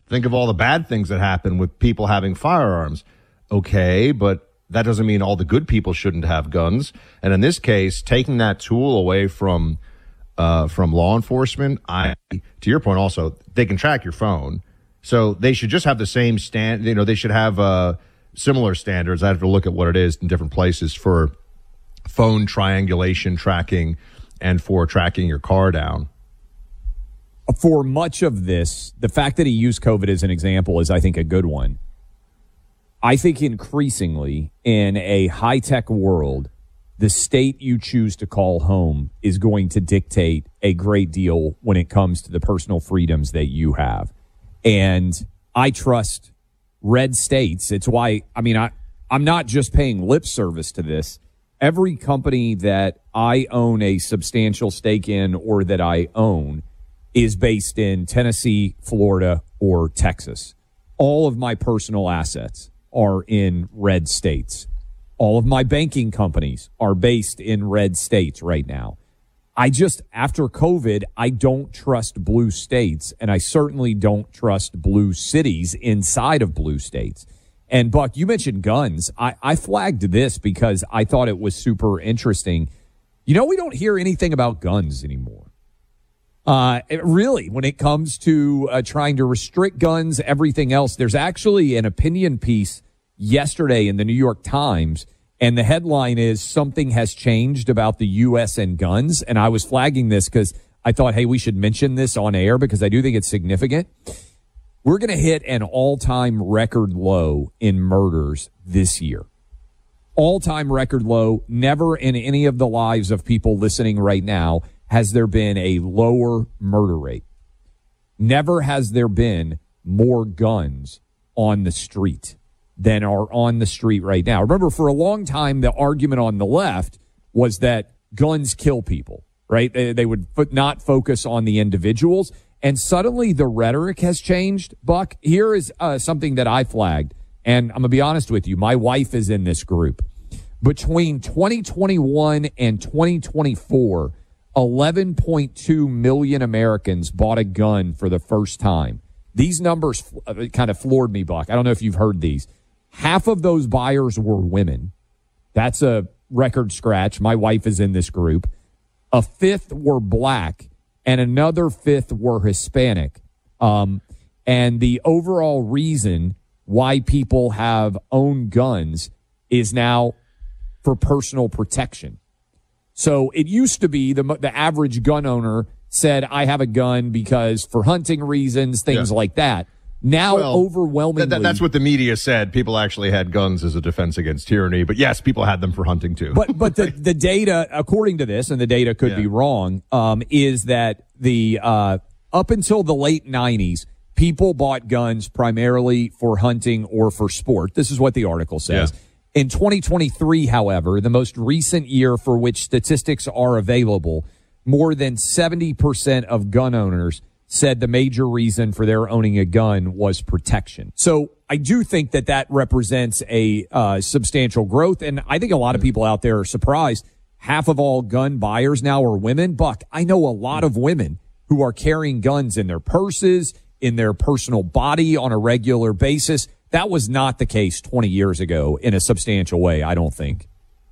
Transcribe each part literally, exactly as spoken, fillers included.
Think of all the bad things that happen with people having firearms. Okay, but that doesn't mean all the good people shouldn't have guns. And in this case, taking that tool away from uh, from law enforcement, I, to your point also, they can track your phone. So they should just have the same stand. You know, they should have uh, similar standards. I have to look at what it is in different places for phone triangulation tracking and for tracking your car down. For much of this, the fact that he used COVID as an example is, I think, a good one. I think increasingly in a high-tech world, the state you choose to call home is going to dictate a great deal when it comes to the personal freedoms that you have. And I trust red states. It's why, I mean, I, I'm not just paying lip service to this. Every company that I own a substantial stake in or that I own is based in Tennessee, Florida, or Texas. All of my personal assets are in red states. All of my banking companies are based in red states right now. I just, after COVID, I don't trust blue states, and I certainly don't trust blue cities inside of blue states. And, Buck, you mentioned guns. I, I flagged this because I thought it was super interesting. You know, we don't hear anything about guns anymore. Uh, it, really, when it comes to uh, trying to restrict guns, everything else, there's actually an opinion piece yesterday in the New York Times, and the headline is "Something Has Changed About the U S and Guns." And I was flagging this because I thought, hey, we should mention this on air because I do think it's significant. We're going to hit an all-time record low in murders this year. All-time record low. Never in any of the lives of people listening right now has there been a lower murder rate. Never has there been more guns on the street than are on the street right now. Remember, for a long time, the argument on the left was that guns kill people, right? They, they would not focus on the individuals. And suddenly the rhetoric has changed. Buck, here is uh, something that I flagged. And I'm going to be honest with you. My wife is in this group. Between twenty twenty-one and twenty twenty-four, eleven point two million Americans bought a gun for the first time. These numbers kind of floored me, Buck. I don't know if you've heard these. Half of those buyers were women. That's a record scratch. My wife is in this group. A fifth were black, and another fifth were Hispanic. Um, and the overall reason why people have owned guns is now for personal protection. So it used to be the the average gun owner said, I have a gun because for hunting reasons, things yeah. like that. Now, well, overwhelmingly... Th- that's what the media said. People actually had guns as a defense against tyranny. But yes, people had them for hunting too. But but the, the data, according to this, and the data could yeah. be wrong, um, is that the uh, up until the late nineties, people bought guns primarily for hunting or for sport. This is what the article says. Yeah. In twenty twenty-three, however, the most recent year for which statistics are available, more than seventy percent of gun owners said the major reason for their owning a gun was protection. So I do think that that represents a uh, substantial growth, and I think a lot of people out there are surprised. Half of all gun buyers now are women. Buck, I know a lot of women who are carrying guns in their purses, in their personal body on a regular basis. That was not the case twenty years ago in a substantial way, I don't think.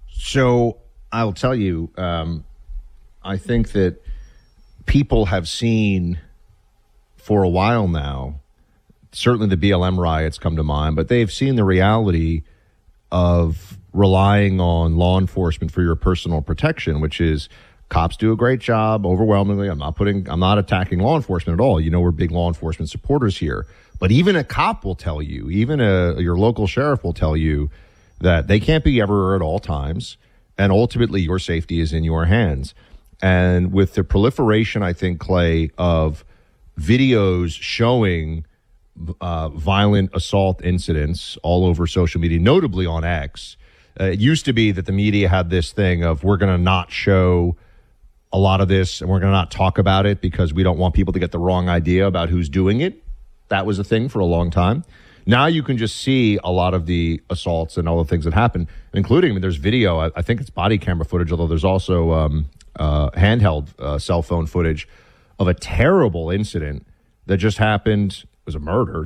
So I'll tell you, um, I think that people have seen for a while now, certainly the B L M riots come to mind, but they've seen the reality of relying on law enforcement for your personal protection, which is cops do a great job overwhelmingly. I'm not putting, I'm not attacking law enforcement at all. You know, we're big law enforcement supporters here, but even a cop will tell you, even a, your local sheriff will tell you that they can't be everywhere at all times. And ultimately your safety is in your hands. And with the proliferation, I think, Clay, of videos showing uh, violent assault incidents all over social media, notably on X. Uh, it used to be that the media had this thing of we're going to not show a lot of this and we're going to not talk about it because we don't want people to get the wrong idea about who's doing it. That was a thing for a long time. Now you can just see a lot of the assaults and all the things that happen, including, I mean, there's video. I, I think it's body camera footage, although there's also um, uh, handheld uh, cell phone footage of a terrible incident that just happened. It was a murder,